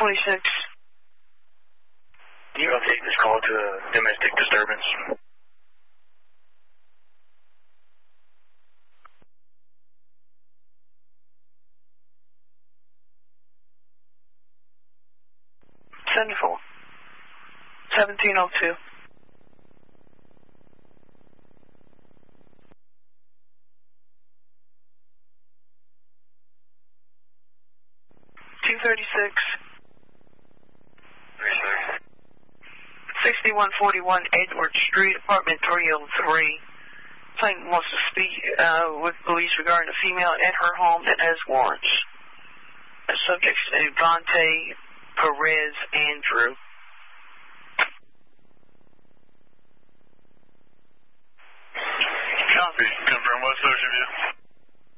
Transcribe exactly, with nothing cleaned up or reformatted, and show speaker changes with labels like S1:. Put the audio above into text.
S1: twenty-six.
S2: Can you update this call to a domestic disturbance?
S1: seventy-four. seventeen oh two. two thirty-six. sixty-one forty-one Edward Street, apartment three oh three. Plaintiff wants to speak uh, with police regarding a female at her home that has warrants. The subject's Devontae Perez Andrew.
S3: Copy. Confirm what social view?